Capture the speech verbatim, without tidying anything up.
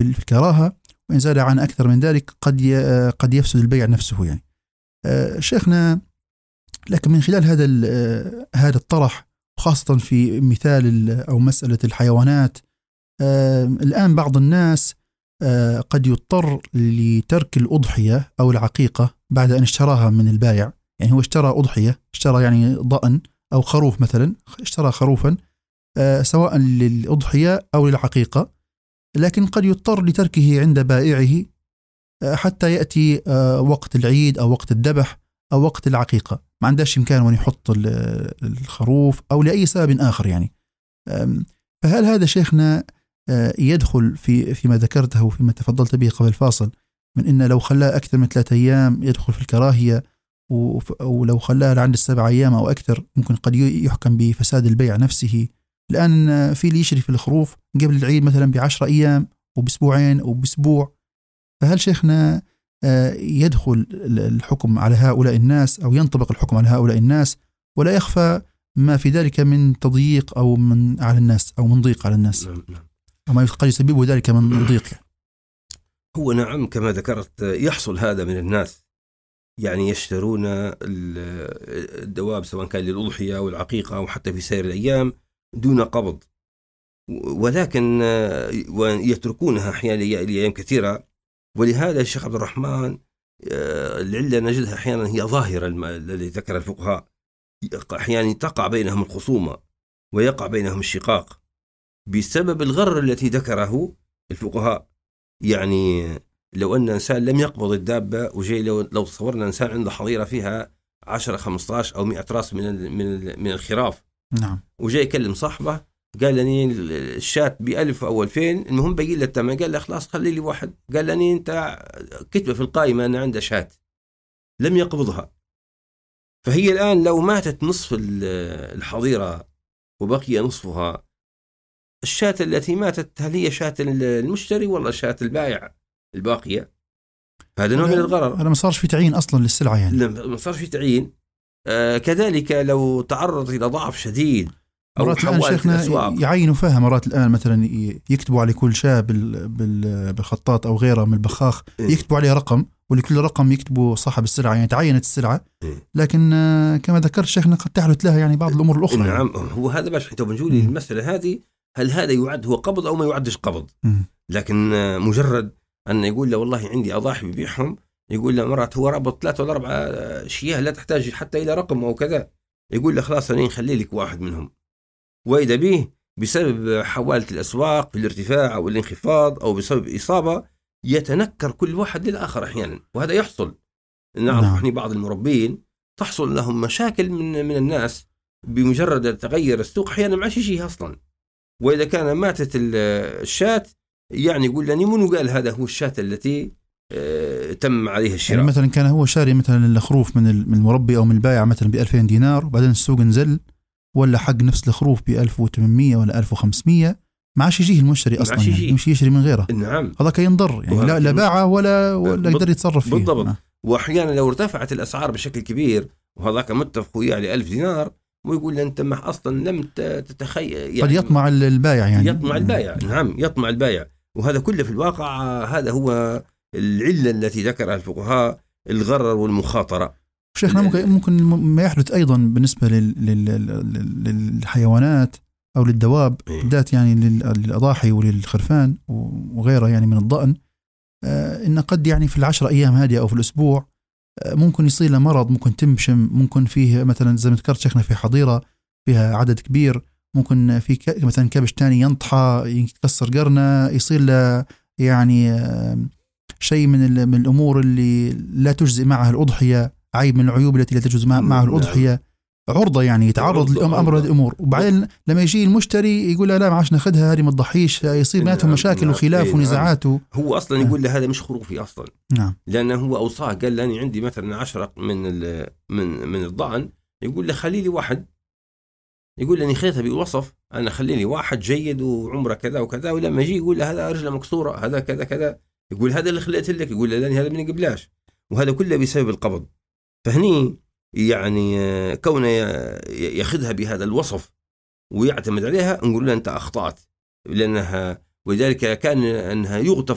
الكراهة، وإن زاد عن أكثر من ذلك قد قد يفسد البيع نفسه يعني. شيخنا، لكن من خلال هذا هذا الطرح، خاصة في مثال أو مسألة الحيوانات، الآن بعض الناس قد يضطر لترك الأضحية أو العقيقة بعد أن اشتراها من البائع. يعني هو اشترى أضحية، اشترى يعني ضأن أو خروف مثلا، اشترى خروفا سواء للأضحية أو للعقيقة، لكن قد يضطر لتركه عند بائعه حتى يأتي وقت العيد أو وقت الذبح أو وقت العقيقة، ما عندهش إمكان أن يحط الخروف أو لأي سبب آخر يعني. فهل هذا شيخنا يدخل في فيما ذكرته وفيما تفضلت به قبل الفاصل، من إن لو خلاه أكثر من ثلاثة أيام يدخل في الكراهية، ولو خلاها لعند السبع أيام أو أكثر ممكن قد يحكم بفساد البيع نفسه؟ الآن في اللي يشري في الخروف قبل العيد مثلا بعشرة أيام وبأسبوعين أو بأسبوع، فهل شيخنا يدخل الحكم على هؤلاء الناس أو ينطبق الحكم على هؤلاء الناس، ولا يخفى ما في ذلك من تضييق أو من على الناس أو من ضيق على الناس، وما قد يسببه ذلك من ضيق؟ هو نعم كما ذكرت يحصل هذا من الناس، يعني يشترون الدواب سواء كان للأضحية أو العقيقة أو حتى في سائر الأيام دون قبض، ولكن يتركونها أحيانا لأيام كثيرة. ولهذا الشيخ عبد الرحمن العلة نجدها أحيانا هي ظاهرة الذي ذكر الفقهاء، أحيانا تقع بينهم الخصومة ويقع بينهم الشقاق بسبب الغرر التي ذكره الفقهاء. يعني لو أن إنسان لم يقبض الدابة وجاي، لو, لو تصورنا إنسان عنده حظيرة فيها عشرة خمسة عشر أو مئة راس من من من الخراف، نعم، وجاي يكلم صاحبه قال لني الشات بألف أو ألفين، المهم بيجي له الثمن، قال له خلاص خلي لي واحد، قال لني أنت كتبه في القائمة أن عنده شات، لم يقبضها. فهي الآن لو ماتت نصف الحظيرة وبقي نصفها، الشاة التي ماتت هل هي شاة المشتري ولا شاة البائع الباقية؟ هذا نوع من الغرر. هذا ما صارش في تعيين أصلا للسلعة يعني. لا ما صارش في تعيين. آه كذلك لو تعرض إلى ضعف شديد أو مرات الآن شيخنا يعينوا فيها، مرات الآن مثلا يكتبوا على كل شاة بالخطاط أو غيره من البخاخ، يكتبوا عليه رقم، ولكل رقم يكتبوا صاحب السلعة، يعني تعينت السلعة. لكن كما ذكرت شيخنا قد تحدث لها يعني بعض الأمور الأخرى. نعم يعني. هو هذا باش حتى بنجولي المسألة هذه، هل هذا يعد هو قبض أو ما يعدش قبض؟ م. لكن مجرد أن يقول له والله عندي أضاحي ببيعهم، يقول له مرات هو رابط ثلاثة ولا أربعة شياه لا تحتاج حتى إلى رقم أو كذا، يقول له خلاص أنا نخلي لك واحد منهم، وإذا به بسبب حوالة الأسواق في الارتفاع أو الانخفاض أو بسبب إصابة يتنكر كل واحد للآخر أحيانا، وهذا يحصل. نعرف نعم. إحنا بعض المربين تحصل لهم مشاكل من من الناس بمجرد تغير السوق، أحيانا ما شيء أصلا. وإذا كان ماتت الشاة يعني يقول لني منو قال هذا هو الشاة التي اه تم عليها الشراء. يعني مثلا كان هو شاري مثلا الخروف من المربي أو من البائع مثلا بألفين دينار، وبعدين السوق نزل ولا حق نفس الخروف بألف وثمانمية ولا ألف وخمسمية، ما عادش يجيه المشتري أصلا، يعني يمشي يشتري من غيره. نعم. هذا كان ينضر يعني، لا لا باعه ولا ولا يقدر يتصرف فيه. بالضبط. نعم. وأحيانا لو ارتفعت الأسعار بشكل كبير وهذاك متفق وياه على ألف دينار، ويقول له أنت ما أصلا لم تتخيل، يعني قد يطمع البائع يعني. يطمع البائع. نعم يطمع البائع. وهذا كله في الواقع هذا هو العلة التي ذكرها الفقهاء، الغرر والمخاطرة. شيخنا ممكن ممكن ما يحدث أيضا بالنسبة للحيوانات أو للدواب بالذات، يعني للأضاحي وللخرفان وغيرها يعني من الضأن، إن قد يعني في العشر أيام هذه أو في الأسبوع ممكن يصير له مرض، ممكن تمشم، ممكن فيه مثلا زي ما ذكرت شيخنا في حظيرة فيها عدد كبير، ممكن في مثلا كبش تاني ينطحى يتكسر قرنه، يصير له يعني شيء من من الأمور اللي لا تجزئ معها الأضحية، عيب من العيوب التي لا تجزئ معها الأضحية، عرضة يعني يتعرض لأمر هذه الأمور. وبعدين لما يجي المشتري يقول لا ما عادش ناخذها هذه ما تضحيش، يصير بيناتهم مشاكل وخلاف ونزاعات. هو أصلا يقول له هذا مش خروفي أصلا. نعم. لأنه هو أوصاه، قال لأني عندي مثلا عشرة من من من الضأن، يقول له خلي لي واحد، يقول لي خيطها بوصف أنا خلي لي واحد جيد وعمره كذا وكذا، ولما يجي يقول له هذا رجله مكسورة، هذا كذا كذا، يقول هذا اللي خليت لك، يقول له لأني هذا من قبلاش، وهذا كله بسبب القبض. فهني يعني كونه ياخذها بهذا الوصف ويعتمد عليها، نقول له أنت أخطأت، لأنها ولذلك كان أنها يغتفر